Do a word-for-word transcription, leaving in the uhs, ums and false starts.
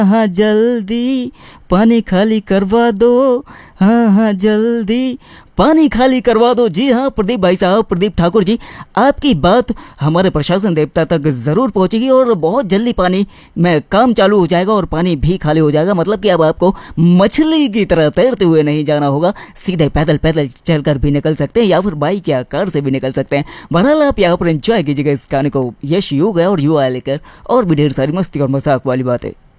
हाँ जल्दी पानी खाली करवा दो, हाँ हाँ जल्दी पानी खाली करवा दो। जी हाँ प्रदीप भाई साहब, प्रदीप ठाकुर जी, आपकी बात हमारे प्रशासन देवता तक ज़रूर पहुंचेगी और बहुत जल्दी पानी में काम चालू हो जाएगा और पानी भी खाली हो जाएगा। मतलब कि अब आपको मछली की तरह तैरते हुए नहीं जाना होगा, सीधे पैदल पैदल चलकर भी निकल सकते हैं या फिर बाइक या कार से भी निकल सकते हैं। बहरहाल आप यहाँ पर एंजॉय कीजिएगा इस गाने को। यश योग है और युवा लेकर और भी ढेर सारी मस्ती और मजाक वाली बातें।